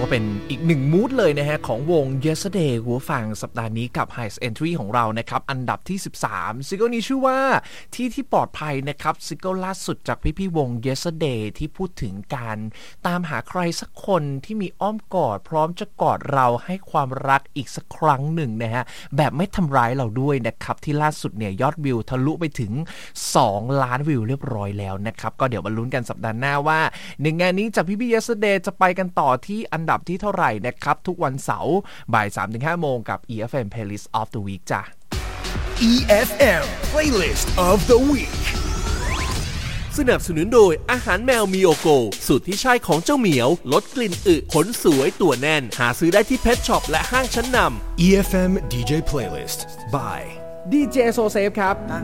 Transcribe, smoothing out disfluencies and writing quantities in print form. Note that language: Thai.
ว่าเป็นอีกหนึ่งมูดเลยนะฮะของวง Yesterday หัวฟังสัปดาห์นี้กับ Highest Entry ของเรานะครับอันดับที่13ซิงเกิลนี้ชื่อว่าที่ปลอดภัยนะครับซิงเกิลล่าสุดจากพี่วง Yesterday ที่พูดถึงการตามหาใครสักคนที่มีอ้อมกอดพร้อมจะกอดเราให้ความรักอีกสักครั้งหนึ่งนะฮะแบบไม่ทำร้ายเราด้วยนะครับที่ล่าสุดเนี่ยยอดวิวทะลุไปถึง2 ล้านวิวเรียบร้อยแล้วนะครับก็เดี๋ยวมาลุ้นกันสัปดาห์หน้าว่าในงานนี้จากพี่ Yesterday จะไปกันต่อที่อันดับที่เท่าไหร่นะครับทุกวันเสาร์บ่าย 3-5 โมงกับ EFM Playlist of the Week จ้ะ EFM Playlist of the Week สนับสนุนโดยอาหารแมวมิโอโกสูตรที่ใช่ของเจ้าเหมียวลดกลิ่นอึขนสวยตัวแน่นหาซื้อได้ที่เพทช็อปและห้างชั้นนำ EFM DJ Playlist by DJ So Safe ครับ